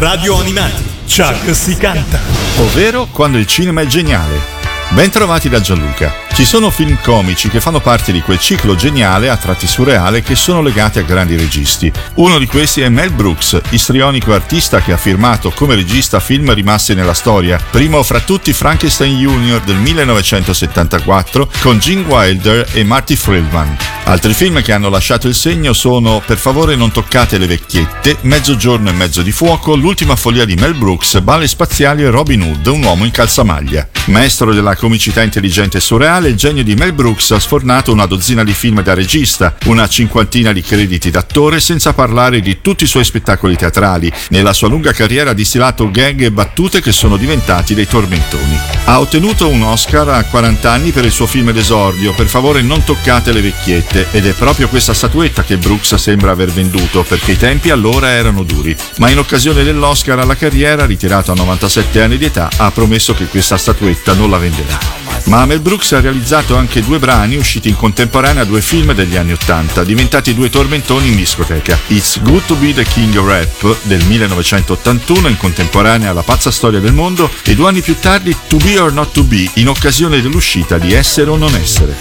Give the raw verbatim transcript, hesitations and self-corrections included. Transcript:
Radio Animati, Chuck si canta. Ovvero quando il cinema è geniale. Ben trovati da Gianluca. Ci sono film comici che fanno parte di quel ciclo geniale a tratti surreale che sono legati a grandi registi. Uno di questi è Mel Brooks, istrionico artista che ha firmato come regista film rimasti nella storia. Primo fra tutti Frankenstein Junior del millenovecentosettantaquattro con Gene Wilder e Marty Friedman. Altri film che hanno lasciato il segno sono Per favore non toccate le vecchiette, Mezzogiorno e mezzo di fuoco, L'ultima follia di Mel Brooks, Balle spaziali e Robin Hood, un uomo in calzamaglia. Maestro della comicità intelligente e surreale, il genio di Mel Brooks ha sfornato una dozzina di film da regista, una cinquantina di crediti d'attore, senza parlare di tutti i suoi spettacoli teatrali. Nella sua lunga carriera ha distillato gag e battute che sono diventati dei tormentoni. Ha ottenuto un Oscar a quaranta anni per il suo film d'esordio, Per favore non toccate le vecchiette, ed è proprio questa statuetta che Brooks sembra aver venduto, perché i tempi allora erano duri. Ma in occasione dell'Oscar alla carriera, ritirato a novantasette anni di età, ha promesso che questa statuetta non la venderà. Ma Mel Brooks ha realizzato anche due brani usciti in contemporanea a due film degli anni ottanta, diventati due tormentoni in discoteca. It's Good to Be the King of Rap del millenovecentottantuno, in contemporanea alla Pazza storia del mondo, e due anni più tardi To Be or Not to Be, in occasione dell'uscita di Essere o non essere.